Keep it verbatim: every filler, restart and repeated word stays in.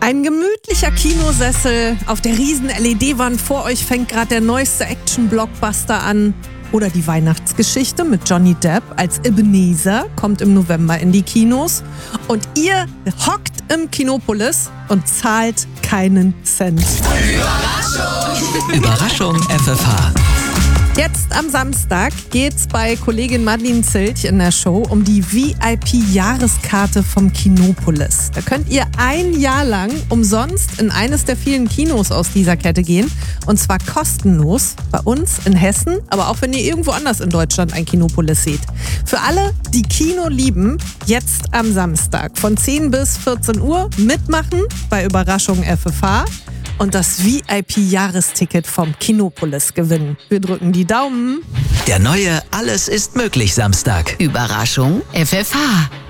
Ein gemütlicher Kinosessel, auf der riesen L E D-Wand vor euch fängt gerade der neueste Action-Blockbuster an. Oder die Weihnachtsgeschichte mit Johnny Depp als Ebenezer kommt im November in die Kinos. Und ihr hockt im Kinopolis und zahlt keinen Cent. Überraschung! Überraschung F F H. Jetzt am Samstag geht's bei Kollegin Madeleine Zilch in der Show um die V I P-Jahreskarte vom Kinopolis. Da könnt ihr ein Jahr lang umsonst in eines der vielen Kinos aus dieser Kette gehen. Und zwar kostenlos bei uns in Hessen, aber auch wenn ihr irgendwo anders in Deutschland ein Kinopolis seht. Für alle, die Kino lieben, jetzt am Samstag von zehn bis vierzehn Uhr mitmachen bei Überraschung F F H. Und das V I P-Jahresticket vom Kinopolis gewinnen. Wir drücken die Daumen. Der neue Alles ist möglich Samstag. Überraschung F F H.